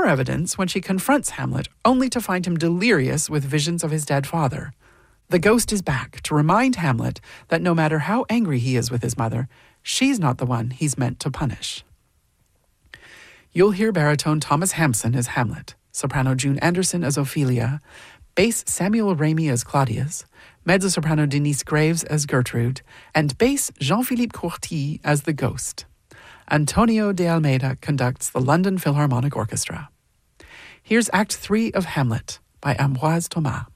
more evidence when she confronts Hamlet, only to find him delirious with visions of his dead father. The ghost is back to remind Hamlet that no matter how angry he is with his mother, she's not the one he's meant to punish. You'll hear baritone Thomas Hampson as Hamlet, soprano June Anderson as Ophelia, bass Samuel Ramey as Claudius, mezzo-soprano Denise Graves as Gertrude, and bass Jean-Philippe Courty as the ghost. Antonio de Almeida conducts the London Philharmonic Orchestra. Here's Act 3 of Hamlet by Ambroise Thomas.